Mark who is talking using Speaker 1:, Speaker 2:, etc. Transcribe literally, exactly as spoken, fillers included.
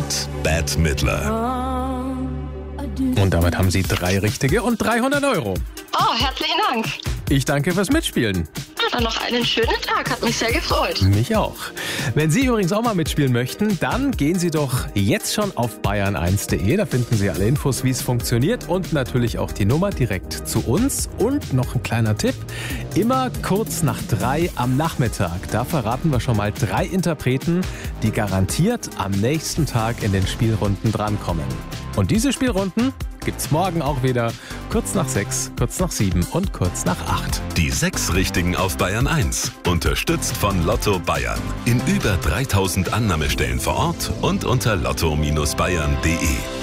Speaker 1: und Bette Midler.
Speaker 2: Und damit haben Sie drei richtige und dreihundert Euro.
Speaker 3: Oh, herzlichen Dank.
Speaker 2: Ich danke fürs Mitspielen.
Speaker 3: Dann noch einen schönen Tag, hat mich sehr gefreut.
Speaker 2: Mich auch. Wenn Sie übrigens auch mal mitspielen möchten, dann gehen Sie doch jetzt schon auf bayern eins punkt de. Da finden Sie alle Infos, wie es funktioniert und natürlich auch die Nummer direkt zu uns. Und noch ein kleiner Tipp, immer kurz nach drei am Nachmittag. Da verraten wir schon mal drei Interpreten, die garantiert am nächsten Tag in den Spielrunden drankommen. Und diese Spielrunden gibt's morgen auch wieder, kurz nach sechs, kurz nach sieben und kurz nach acht.
Speaker 1: Die sechs Richtigen auf Bayern eins. Unterstützt von Lotto Bayern. In über dreitausend Annahmestellen vor Ort und unter lotto Bindestrich bayern punkt de.